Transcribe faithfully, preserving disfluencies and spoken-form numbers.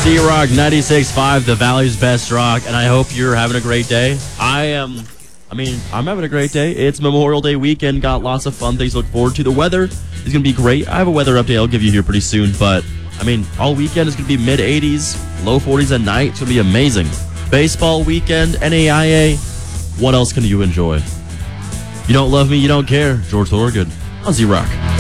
Z-Rock ninety-six point five, the Valley's best rock, and I hope you're having a great day. I am, I mean, I'm having a great day. It's Memorial Day weekend, got lots of fun things to look forward to. The weather is going to be great. I have a weather update I'll give you here pretty soon, but, I mean, all weekend is going to be mid eighties, low forties at night. It's going to be amazing. Baseball weekend, N A I A, what else can you enjoy? You don't love me, you don't care. George Thorogood on Z-Rock.